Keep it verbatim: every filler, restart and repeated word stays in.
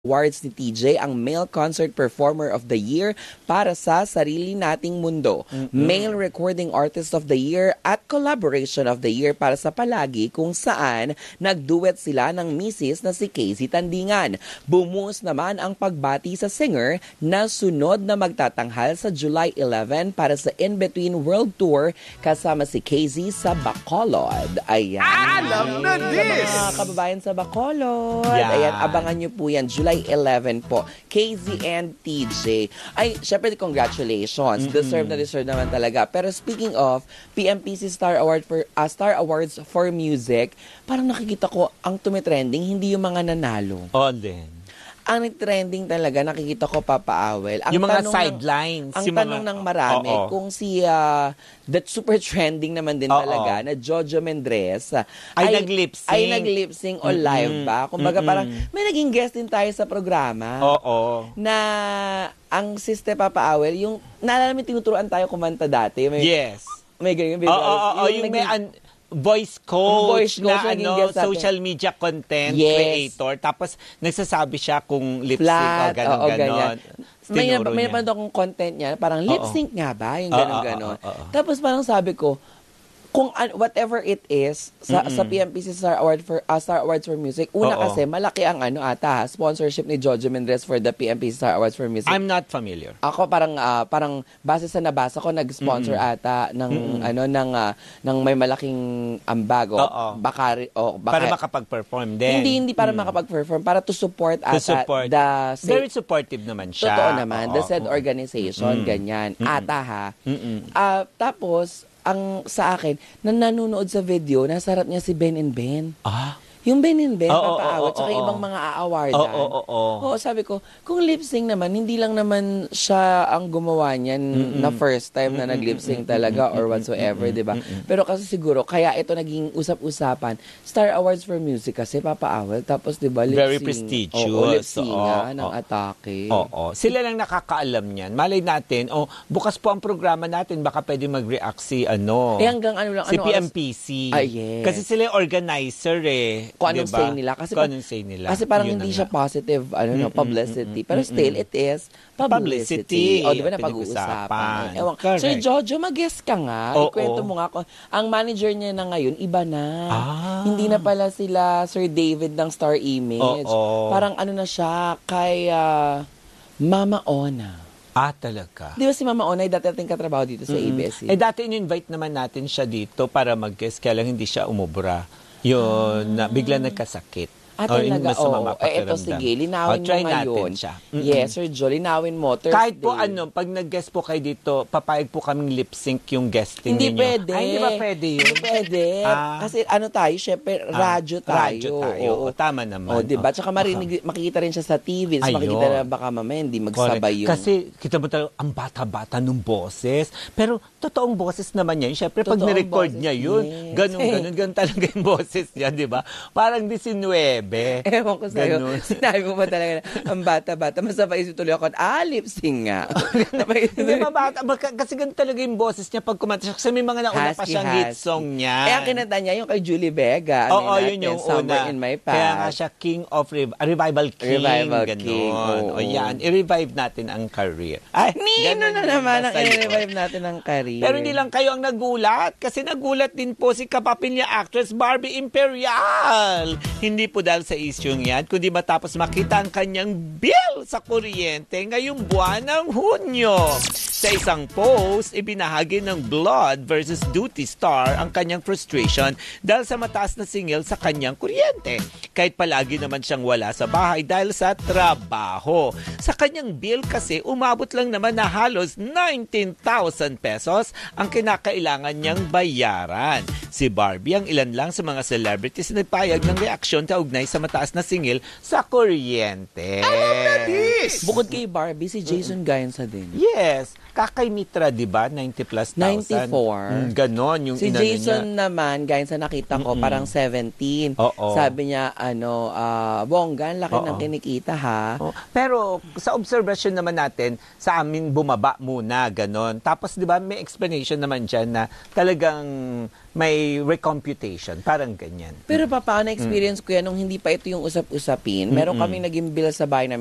Awards ni T J ang Male Concert Performer of the Year para sa Sarili Nating Mundo, mm-hmm. Male Recording Artist of the Year at Collaboration of the Year para sa Palagi, kung saan nagduet sila ng misis na si Casey Tandingan. Bumuhos naman ang pagbati sa singer na sunod na magtatanghal sa July eleventh para sa In Between World Tour kasama si Casey sa Bacolod. Ayan. Alam na this! Mga kababayan sa Bacolod. Yan. Ayan, abangan nyo po yan. July eleventh po. K Z and T J. Ay, syempre, congratulations. Mm-hmm. Deserve na deserve naman talaga. Pero speaking of, P M P C Star Award for uh, Star Awards for Music, parang nakikita ko ang tumitrending, hindi yung mga nanalo. Oh, then. Ang trending talaga, nakikita ko papaawel. Ang yung mga tanong sidelines. Ng, ang yung tanong mga, ng marami, oh, oh. kung si, uh, that super trending naman din oh, talaga, oh. na Jojo Mendrez, uh, ay, ay nag-lip-sync. Ay nag-lip-sync o mm-hmm. live ba? Kumbaga mm-hmm. parang, may naging guest din tayo sa programa. Oo. Oh, oh. Na, ang Siste Papaawel, yung, naalala mo tinuturuan tayo kumanta dati. May, yes. May ganyan. Oo, oo, oo. Yung may, an- voice coach, voice coach na ano, social media content yes. creator. Tapos, nagsasabi siya kung lip-sync o gano'n-gano'n. May, may napanood akong content niya, parang lip-sync nga ba? Yung gano'n-gano'n. Tapos parang sabi ko, kung uh, whatever it is sa mm-hmm. sa P M P C Star Award for uh, Star Awards for Music, una Uh-oh. kasi malaki ang ano ata, sponsorship ni Jojo Mendrez for the P M P C Star Awards for Music. I'm not familiar. Ako parang uh, parang base sa nabasa ko, nag-sponsor mm-hmm. ata ng mm-hmm. ano ng uh, ng may malaking ambago, bakari o baka, para makapag-perform din. Hindi hindi para mm-hmm. makapag-perform, para to support to ata support. the say, very supportive naman siya. Totoo naman, Uh-oh. the said organization mm-hmm. ganyan. Mm-hmm. Ata ha. Mm-hmm. Uh, tapos ang sa akin, na nanonood sa video, nasa harap niya si Ben and Ben. Ah? Yung Ben and Ben, oh, papaawat, oh, oh, tsaka oh, ibang mga a-awardan. Oo, oh, oh, oh, oh. sabi ko, kung lip-sync naman, hindi lang naman siya ang gumawa niyan mm-mm. na first time na nag-lip-sync talaga or whatsoever, di ba? Pero kasi siguro, kaya ito naging usap-usapan, Star Awards for Music kasi papaawal, tapos di ba, lip-sync. Very prestigious. Oo, lip-sync oh, nga, oh, ng atake. Oo, oh, oh. Sila lang nakakaalam niyan. Malay natin, oh, bukas po ang programa natin, baka pwede mag-react si, ano, eh, hanggang ano lang, si ano, P M P C. Ah, yes. Kasi sila yung organizer eh. Kung anong diba? say nila. Kasi, Kung anong say nila. Kasi parang Yun hindi siya positive ano, no, publicity. Pero still, it is publicity. publicity. O, di ba, napag-uusapan. Ewan. Sir Jojo, mag-guess ka nga. Oh, Ikwento oh. mo nga. Ang manager niya na ngayon, iba na. Ah. Hindi na pala sila Sir David ng Star Image. Oh, oh. Parang ano na siya, kay uh, Mama Ona. Ah, talaga? Di ba si Mama Ona ay dati ating katrabaho dito sa mm-hmm. A B S C? Eh, dati in-invite naman natin siya dito para mag-guest, kaya lang hindi siya umubra. Yun, na, bigla nagkasakit. Ah, talaga, oo. Eh, ito, sige, linawin oh, mo ngayon. Siya. Mm-hmm. Yes, Sir Jo, linawin mo. Thursday. Kahit po ano, pag nag-guest po kayo dito, papayag po kaming lip-sync yung guesting hindi ninyo. Pwede. Ay, hindi ba pwede yun? Hindi pwede. Ah. Kasi ano tayo, syempre, radyo ah, tayo. Radyo tayo. O, o, tama naman. O, diba? Tsaka marinig, makikita rin siya sa T V. Tapos makikita na baka mamaya, hindi magsabay yung... Kasi, kita mo talaga, ang bata-bata nung boses. Pero, totoong boses naman niya. Syempre, pag nirecord niya yun, yes. ganun, ganun, ganun talaga yung boses niya, di ba? Parang nineteen. Ewan ko sa'yo. Sinabi mo ba talaga na, ang bata-bata, masabay ito tuloy ako, ah, lip-sync nga. Hindi mabata. Kasi ganun talaga yung boses niya pag kumanta siya. Kasi may mga nauna pa siyang hit song niya. Eh, ang kinanta niya yung kay Julie Vega. Oo, oh, yun yung una. In My Past. Kaya nga siya King of Rev- Revival King. Revival ganun. King. O yan, i-revive natin ang career. Ay, Nino na naman ang i-revive natin ang career. Pero hindi lang kayo ang nagulat. Kasi nagulat din po si kapapilya actress Barbie Imperial. Hindi po dahil sa isyong yan, kundi matapos makita ang kanyang bill sa kuryente ngayong buwan ng Hunyo. Sa isang post, ibinahagi ng Blood versus Duty star ang kanyang frustration dahil sa mataas na singil sa kanyang kuryente. Kahit palagi naman siyang wala sa bahay dahil sa trabaho. Sa kanyang bill kasi, umabot lang naman na halos nineteen thousand pesos ang kinakailangan niyang bayaran. Si Barbie ang ilan lang sa mga celebrities na nagpayag ng reaksyon kaugnay sa mataas na singil sa kuryente. Bukod kay Barbie, si Jason Gainsa din. Yes. Kakay Mitra, di ba? ninety plus thousand. ninety-four. Mm, ganon yung Si inano Jason niya. naman, gaya sa nakita ko, Mm-mm. parang seventeen. Oo. Sabi niya, ano, ah, bongga, ang laki Oo. ng kinikita ha. Oh, pero sa observation naman natin, sa amin bumaba muna, ganon. Tapos, di ba, may explanation naman dyan na talagang may recomputation. Parang ganyan. Pero pa, paano experience ko yan nung hindi pa ito yung usap-usapin? Meron Mm-mm. kaming naging bill sa bahay namin